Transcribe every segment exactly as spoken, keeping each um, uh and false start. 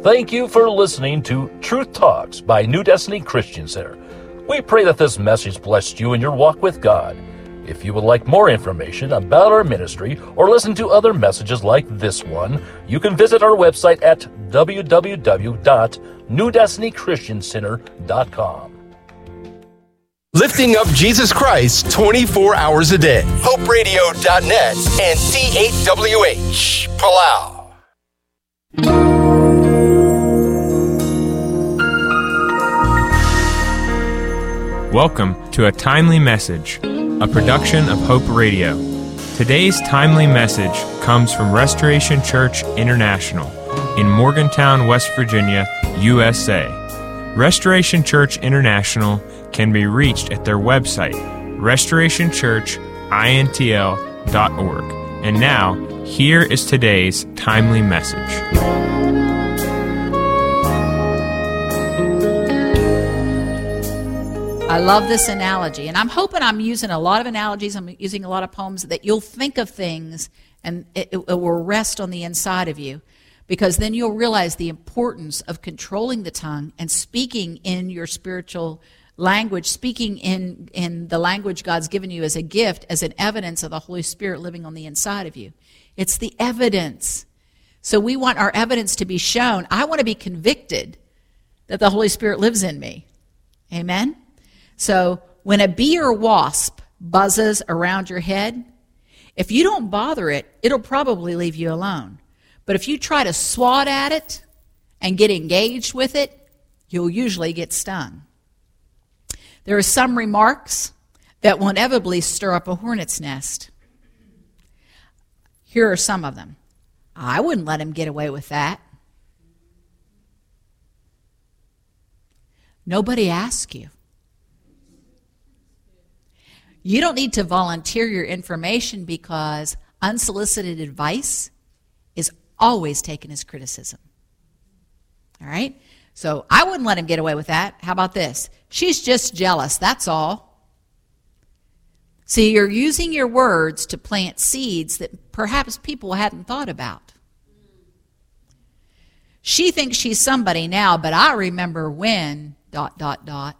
Thank you for listening to Truth Talks by New Destiny Christian Center. We pray that this message blessed you in your walk with God. If you would like more information about our ministry or listen to other messages like this one, you can visit our website at w w w dot new destiny christian center dot com. Lifting up Jesus Christ twenty-four hours a day. hope radio dot net and C eight W H, Palau. Welcome to A Timely Message, a production of Hope Radio. Today's timely message comes from Restoration Church International in Morgantown, West Virginia, U S A. Restoration Church International can be reached at their website, restoration church intl dot org. And now, here is today's timely message. I love this analogy, and I'm hoping I'm using a lot of analogies, I'm using a lot of poems, that you'll think of things and it, it will rest on the inside of you, because then you'll realize the importance of controlling the tongue and speaking in your spiritual language, speaking in, in the language God's given you as a gift, as an evidence of the Holy Spirit living on the inside of you. It's the evidence. So we want our evidence to be shown. I want to be convicted that the Holy Spirit lives in me. Amen? So when a bee or wasp buzzes around your head, if you don't bother it, it'll probably leave you alone. But if you try to swat at it and get engaged with it, you'll usually get stung. There are some remarks that will inevitably stir up a hornet's nest. Here are some of them. I wouldn't let him get away with that. Nobody asked you. You don't need to volunteer your information, because unsolicited advice is always taken as criticism. All right? So I wouldn't let him get away with that. How about this? She's just jealous, that's all. See, you're using your words to plant seeds that perhaps people hadn't thought about. She thinks she's somebody now, but I remember when, dot, dot, dot.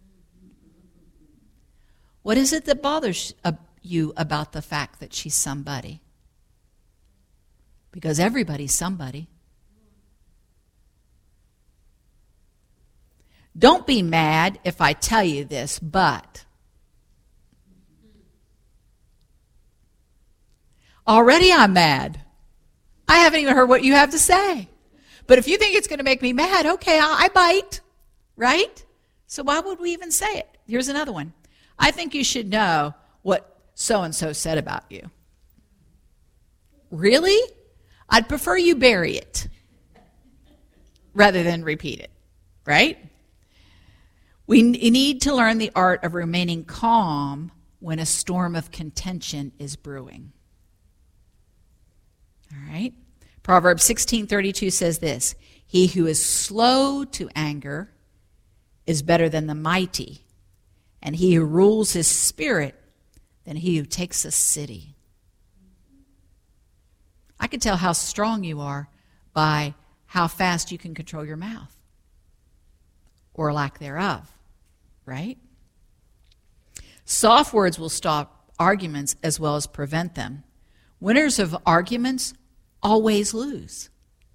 What is it that bothers you about the fact that she's somebody? Because everybody's somebody. Don't be mad if I tell you this, but already I'm mad. I haven't even heard what you have to say. But if you think it's going to make me mad, okay, I bite, right? So why would we even say it? Here's another one. I think you should know what so-and-so said about you. Really? I'd prefer you bury it rather than repeat it, right? We need to learn the art of remaining calm when a storm of contention is brewing. All right? Proverbs sixteen thirty-two says this, "He who is slow to anger is better than the mighty, and he who rules his spirit than he who takes a city." I can tell how strong you are by how fast you can control your mouth, or lack thereof, right? Soft words will stop arguments as well as prevent them. Winners of arguments always lose.